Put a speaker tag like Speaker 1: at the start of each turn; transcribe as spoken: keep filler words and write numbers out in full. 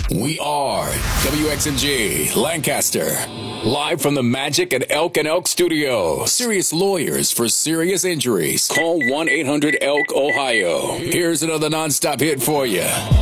Speaker 1: We are W X M G Lancaster. Live from the Magic at Elk and Elk Studio. Serious lawyers for serious injuries. Call one eight hundred elk ohio. Here's another nonstop hit for you.